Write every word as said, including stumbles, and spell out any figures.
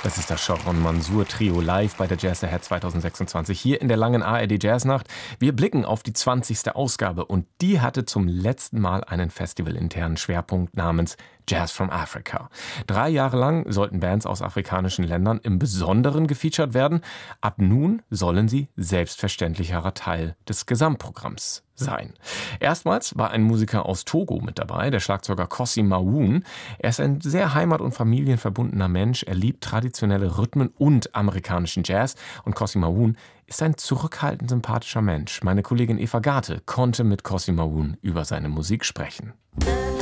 Das ist das Sharon Mansour Trio live bei der Jazz Ahead zweitausendsechsundzwanzig hier in der langen A R D Jazznacht. Wir blicken auf die zwanzigste Ausgabe und die hatte zum letzten Mal einen festivalinternen Schwerpunkt namens Jazz from Africa. Drei Jahre lang sollten Bands aus afrikanischen Ländern im Besonderen gefeatured werden. Ab nun sollen sie selbstverständlicherer Teil des Gesamtprogramms sein. Erstmals war ein Musiker aus Togo mit dabei, der Schlagzeuger Kossy Mawun. Er ist ein sehr heimat- und familienverbundener Mensch. Er liebt traditionelle Rhythmen und amerikanischen Jazz. Und Kossy Mawun ist ein zurückhaltend sympathischer Mensch. Meine Kollegin Eva Garte konnte mit Kossy Mawun über seine Musik sprechen.